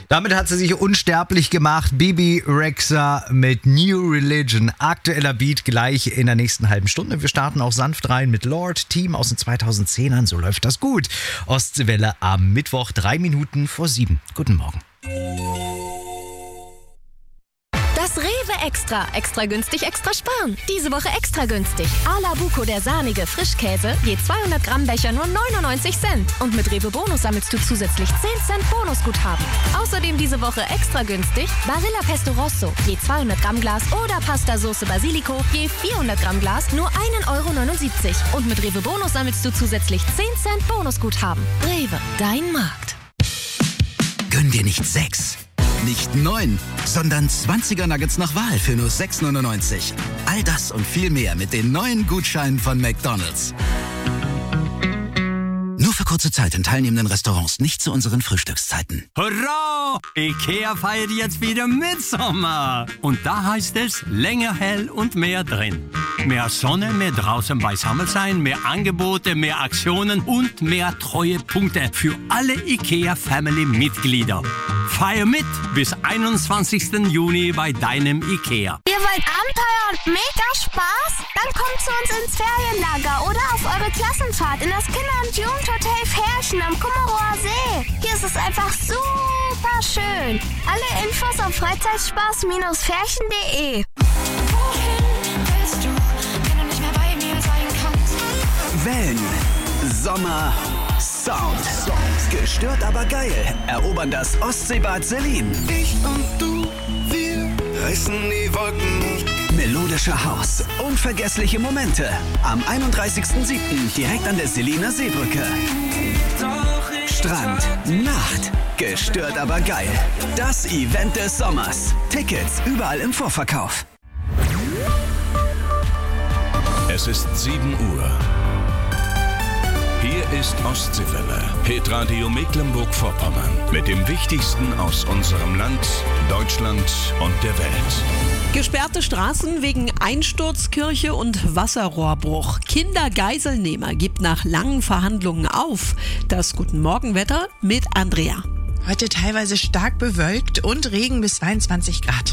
Damit hat sie sich unsterblich gemacht. Bebe Rexha mit New Religion. Aktueller Beat gleich in der nächsten halben Stunde. Wir starten auch sanft rein mit Lord, Team aus den 2010ern. So läuft das gut. Ostseewelle am Mittwoch, 3 Minuten vor 7. Guten Morgen. Das Rewe Extra. Extra günstig, extra sparen. Diese Woche extra günstig. A-la Buco, der sahnige Frischkäse. Je 200 Gramm Becher nur 99 Cent. Und mit Rewe Bonus sammelst du zusätzlich 10 Cent Bonusguthaben. Außerdem diese Woche extra günstig Barilla Pesto Rosso. Je 200 Gramm Glas oder Pasta Sauce Basilico. Je 400 Gramm Glas nur 1,79 €. Und mit Rewe Bonus sammelst du zusätzlich 10 Cent Bonusguthaben. Rewe, dein Markt. Gönn dir nicht 6, nicht 9, sondern 20er Nuggets nach Wahl für nur 6,99 €. All das und viel mehr mit den neuen Gutscheinen von McDonald's. Nur für kurze Zeit in teilnehmenden Restaurants, nicht zu unseren Frühstückszeiten. Hurra! IKEA feiert jetzt wieder Mitsommer. Und da heißt es, länger hell und mehr drin. Mehr Sonne, mehr draußen beisammen sein, mehr Angebote, mehr Aktionen und mehr Treuepunkte für alle IKEA-Family-Mitglieder. Feier mit bis 21. Juni bei deinem IKEA. Ihr wollt Abenteuer und mega Spaß? Dann kommt zu uns ins Ferienlager oder auf eure Klassenfahrt in das Kinder- und Jugendhotel Ferchen am Kummerower See. Hier ist es einfach super schön. Alle Infos auf freizeitspaß-ferchen.de. Wellen, Sommer, Sound. Gestört aber geil. Erobern das Ostseebad Selin. Ich und du, wir reißen die Wolken. Melodischer Haus. Unvergessliche Momente. Am 31.07. direkt an der Seliner Seebrücke. Strand, Nacht. Gestört aber geil. Das Event des Sommers. Tickets überall im Vorverkauf. Es ist 7 Uhr. Hier ist Ostseewelle, Hitradio Mecklenburg-Vorpommern. Mit dem Wichtigsten aus unserem Land, Deutschland und der Welt. Gesperrte Straßen wegen Einsturzkirche und Wasserrohrbruch. Kindergeiselnehmer gibt nach langen Verhandlungen auf. Das Guten Morgenwetter mit Andrea. Heute teilweise stark bewölkt und Regen bis 22 Grad.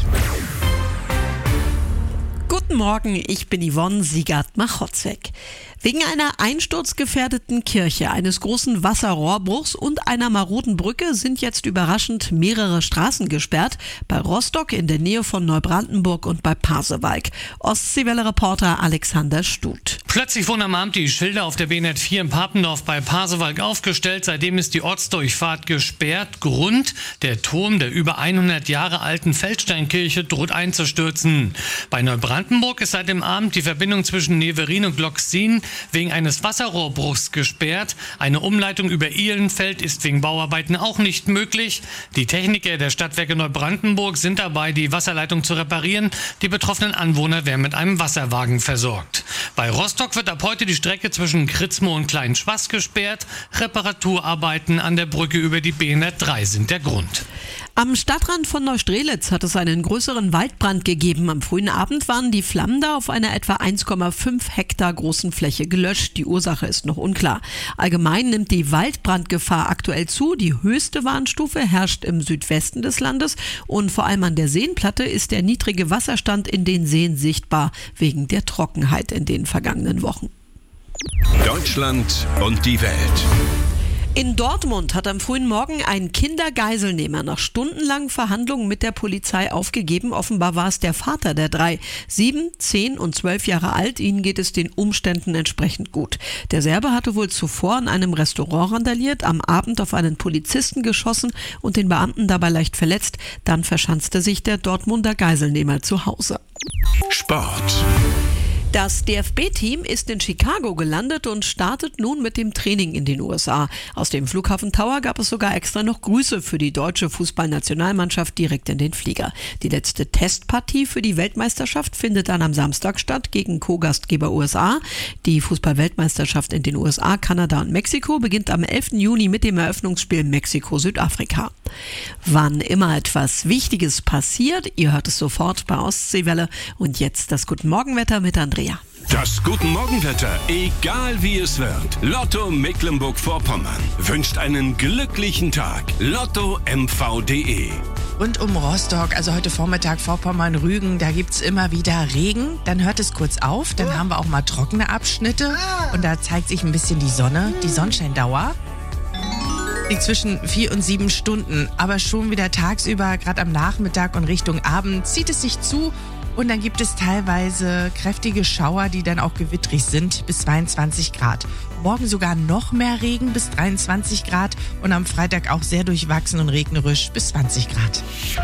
Guten Morgen, ich bin Yvonne Siegert-Machotzek. Wegen einer einsturzgefährdeten Kirche, eines großen Wasserrohrbruchs und einer maroden Brücke sind jetzt überraschend mehrere Straßen gesperrt. Bei Rostock, in der Nähe von Neubrandenburg und bei Pasewalk. Ostseewelle-Reporter Alexander Stut. Plötzlich wurden am Abend die Schilder auf der B-Net 4 in Papendorf bei Pasewalk aufgestellt. Seitdem ist die Ortsdurchfahrt gesperrt. Grund: der Turm der über 100 Jahre alten Feldsteinkirche droht einzustürzen. Bei Neubrandenburg ist seit dem Abend die Verbindung zwischen Neverin und Glocksin wegen eines Wasserrohrbruchs gesperrt. Eine Umleitung über Ihlenfeld ist wegen Bauarbeiten auch nicht möglich. Die Techniker der Stadtwerke Neubrandenburg sind dabei, die Wasserleitung zu reparieren. Die betroffenen Anwohner werden mit einem Wasserwagen versorgt. Bei Rostock wird ab heute die Strecke zwischen Kritzmo und Kleinschwaß gesperrt. Reparaturarbeiten an der Brücke über die B-Net 3 sind der Grund. Am Stadtrand von Neustrelitz hat es einen größeren Waldbrand gegeben. Am frühen Abend waren die Flammen da auf einer etwa 1,5 Hektar großen Fläche gelöscht. Die Ursache ist noch unklar. Allgemein nimmt die Waldbrandgefahr aktuell zu. Die höchste Warnstufe herrscht im Südwesten des Landes und vor allem an der Seenplatte ist der niedrige Wasserstand in den Seen sichtbar, wegen der Trockenheit in den vergangenen Wochen. Deutschland und die Welt. In Dortmund hat am frühen Morgen ein Kindergeiselnehmer nach stundenlangen Verhandlungen mit der Polizei aufgegeben. Offenbar war es der Vater der 3, 7, 10 und 12 Jahre alt. Ihnen geht es den Umständen entsprechend gut. Der Serbe hatte wohl zuvor in einem Restaurant randaliert, am Abend auf einen Polizisten geschossen und den Beamten dabei leicht verletzt. Dann verschanzte sich der Dortmunder Geiselnehmer zu Hause. Sport. Das DFB-Team ist in Chicago gelandet und startet nun mit dem Training in den USA. Aus dem Flughafen Tower gab es sogar extra noch Grüße für die deutsche Fußballnationalmannschaft direkt in den Flieger. Die letzte Testpartie für die Weltmeisterschaft findet dann am Samstag statt gegen Co-Gastgeber USA. Die Fußball-Weltmeisterschaft in den USA, Kanada und Mexiko beginnt am 11. Juni mit dem Eröffnungsspiel Mexiko-Südafrika. Wann immer etwas Wichtiges passiert, ihr hört es sofort bei Ostseewelle. Und jetzt das Guten Morgenwetter mit Andrea. Das Guten-Morgen-Wetter, egal wie es wird. Lotto Mecklenburg-Vorpommern wünscht einen glücklichen Tag. LottoMV.de. Rund um Rostock, also heute Vormittag Vorpommern-Rügen, da gibt's immer wieder Regen. Dann hört es kurz auf, dann haben wir auch mal trockene Abschnitte. Und da zeigt sich ein bisschen die Sonne, die Sonnenscheindauer. Liegt zwischen 4 und 7 Stunden, aber schon wieder tagsüber, gerade am Nachmittag und Richtung Abend, zieht es sich zu. Und dann gibt es teilweise kräftige Schauer, die dann auch gewittrig sind, bis 22 Grad. Morgen sogar noch mehr Regen, bis 23 Grad. Und am Freitag auch sehr durchwachsen und regnerisch, bis 20 Grad.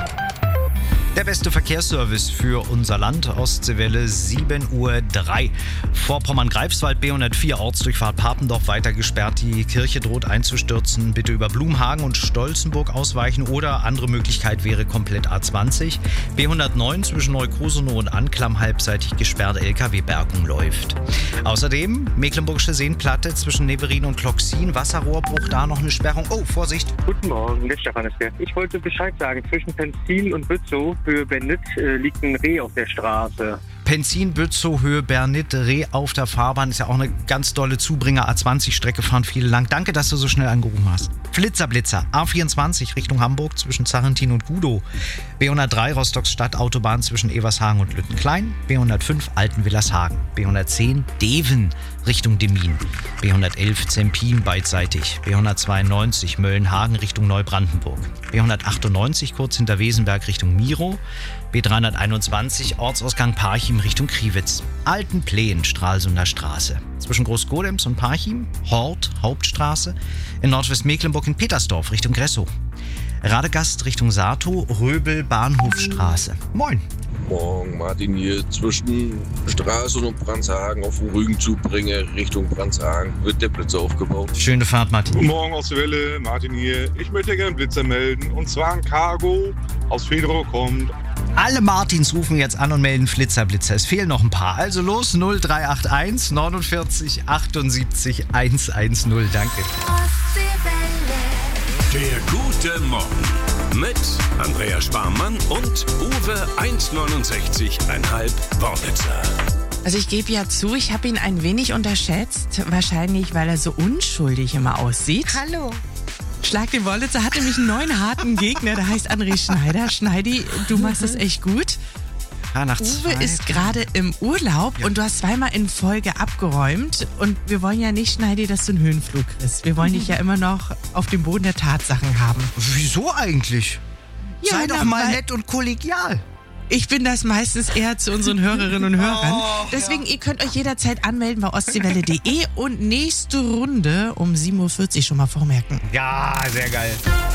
Der beste Verkehrsservice für unser Land, Ostseewelle 7:03 Uhr. Vorpommern-Greifswald, B104, Ortsdurchfahrt Papendorf weiter gesperrt. Die Kirche droht einzustürzen. Bitte über Blumhagen und Stolzenburg ausweichen oder andere Möglichkeit wäre komplett A20. B109 zwischen Neukrusenow und Anklam halbseitig gesperrt. LKW-Bergung läuft. Außerdem Mecklenburgische Seenplatte zwischen Neverin und Kloxin. Wasserrohrbruch, da noch eine Sperrung. Oh, Vorsicht! Guten Morgen, der Stefan ist hier. Ich wollte Bescheid sagen, zwischen Penzin und Bützow für Bennitz liegt ein Reh auf der Straße. Penzin, Bützow, Höhe Bernit, Reh auf der Fahrbahn. Ist ja auch eine ganz dolle Zubringer. A20-Strecke fahren viele lang. Danke, dass du so schnell angerufen hast. Flitzer, A24 Richtung Hamburg zwischen Zarrentin und Gudow. B103 Rostocks Stadtautobahn zwischen Evershagen und Lüttenklein. B105 Altenwillershagen. B110 Deven Richtung Demmin. B111 Zempin beidseitig. B192 Möllenhagen Richtung Neubrandenburg. B198 kurz hinter Wesenberg Richtung Miro. B321 Ortsausgang Parchim Richtung Kriwitz. Altenpleen Stralsunder Straße. Zwischen Großgodems und Parchim, Hort, Hauptstraße. In Nordwestmecklenburg in Petersdorf Richtung Gressow. Radegast Richtung Sato, Röbel, Bahnhofstraße. Moin. Morgen, Martin hier. Zwischen Straßen und Brandshagen auf den Rügenzubringe Richtung Brandshagen wird der Blitzer aufgebaut. Schöne Fahrt, Martin. Guten Morgen aus der Welle, Martin hier. Ich möchte gerne einen Blitzer melden. Und zwar ein Cargo aus Federow kommt. Alle Martins rufen jetzt an und melden Blitzer. Es fehlen noch ein paar. Also los, 0381 49 78 110. Danke. Der gute Morgen mit Andrea Sparmann und Uwe 1,69,5 Worlitzer. Also ich gebe ja zu, ich habe ihn ein wenig unterschätzt. Wahrscheinlich, weil er so unschuldig immer aussieht. Hallo. Schlag den Wollitzer hat nämlich einen neuen harten Gegner, der heißt André Schneider. Schneidi, du machst es echt gut. Uwe ist gerade im Urlaub und du hast zweimal in Folge abgeräumt. Und wir wollen ja nicht, Schneidi, dass du einen Höhenflug kriegst. Wir wollen dich ja immer noch auf dem Boden der Tatsachen haben. Wieso eigentlich? Ja, sei doch mal nett und kollegial. Ich bin das meistens eher zu unseren Hörerinnen und Hörern. Deswegen, ihr könnt euch jederzeit anmelden bei ostseewelle.de und nächste Runde um 7:40 Uhr schon mal vormerken. Ja, sehr geil.